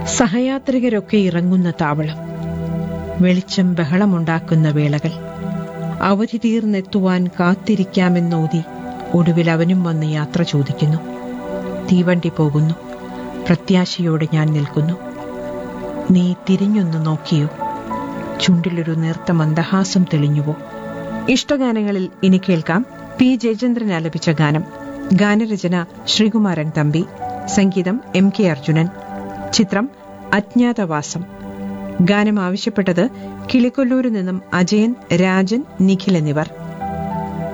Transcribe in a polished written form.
സഹയാത്രികരൊക്കെ ഇറങ്ങുന്ന താവളം, വെളിച്ചം ബഹളമുണ്ടാക്കുന്ന വേളകൾ, അവധി തീർന്നെത്തുവാൻ കാത്തിരിക്കാമെന്നോതി ഒടുവിൽ അവനും വന്ന് യാത്ര ചോദിക്കുന്നു. തീവണ്ടി പോകുന്നു. പ്രത്യാശയോടെ ഞാൻ നിൽക്കുന്നു. നീ തിരിഞ്ഞൊന്ന് നോക്കിയോ? ചുണ്ടിലൊരു നേർത്ത മന്ദഹാസം തെളിഞ്ഞുവോ? ഇഷ്ടഗാനങ്ങളിൽ ഇനി കേൾക്കാം പി ജയചന്ദ്രൻ ആലപിച്ച ഗാനം. ഗാനരചന ശ്രീകുമാരൻ തമ്പി, സംഗീതം MK അർജുനൻ. ചിത്രം അജ്ഞാതവാസം. ഗാനം ആവശ്യപ്പെട്ടത് കിളിക്കൊല്ലൂരിൽ നിന്നും അജയൻ, രാജൻ, നിഖിൽ എന്നിവർ.